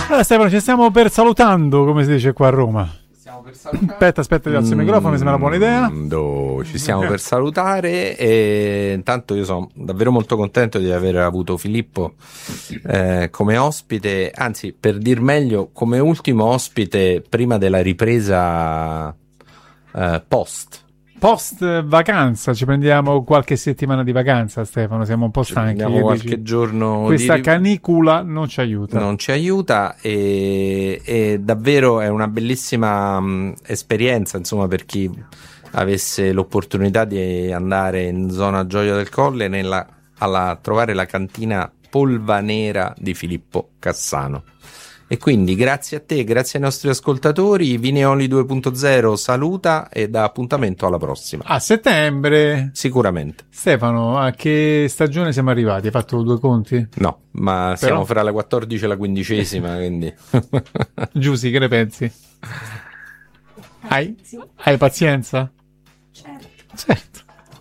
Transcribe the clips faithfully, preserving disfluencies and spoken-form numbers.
Allora Stefano, ci stiamo per salutando, come si dice qua a Roma. Stiamo per salutare. Aspetta, aspetta, ti alzo il microfono, mi sembra una buona idea. Do, ci stiamo per salutare e intanto io sono davvero molto contento di aver avuto Filippo eh, come ospite, anzi per dir meglio come ultimo ospite prima della ripresa eh, post. Post vacanza, ci prendiamo qualche settimana di vacanza, Stefano, siamo un po' stanchi. Abbiamo qualche dici? giorno Questa di... canicula non ci aiuta. Non ci aiuta e, e davvero è una bellissima mh, esperienza, insomma, per chi avesse l'opportunità di andare in zona Gioia del Colle nella, alla, trovare la cantina Polva Nera di Filippo Cassano. E quindi grazie a te, grazie ai nostri ascoltatori, Vineoli due punto zero saluta e dà appuntamento alla prossima. A settembre. Sicuramente. Stefano, a che stagione siamo arrivati? Hai fatto due conti? No, ma Però... siamo fra la quattordici e la quindicesima, quindi... Giusy, che ne pensi? Hai? Hai pazienza? Certo. Certo.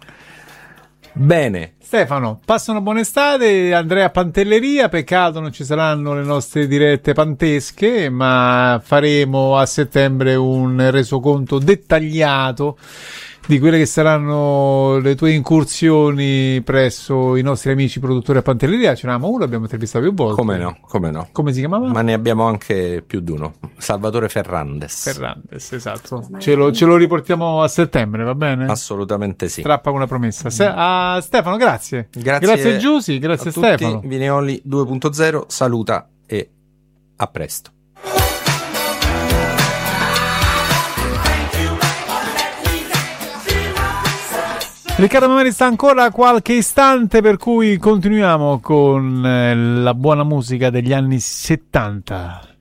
Bene. Stefano, passa una buona estate, Andrea Pantelleria, peccato non ci saranno le nostre dirette pantesche, ma faremo a settembre un resoconto dettagliato di quelle che saranno le tue incursioni presso i nostri amici produttori a Pantelleria. Ce n'avevamo uno, abbiamo intervistato più volte. Come no, come no. Come si chiamava? Ma ne abbiamo anche più di uno. Salvatore Ferrandes. Ferrandes, esatto. Ce lo, ce lo riportiamo a settembre, va bene? Assolutamente sì. Strappa una promessa. Se, a Stefano, grazie. Grazie, grazie Giusy, grazie a Stefano. Tutti. Vineoli due punto zero saluta e a presto. Riccardo Mameli sta ancora qualche istante, per cui continuiamo con eh, la buona musica degli anni settanta.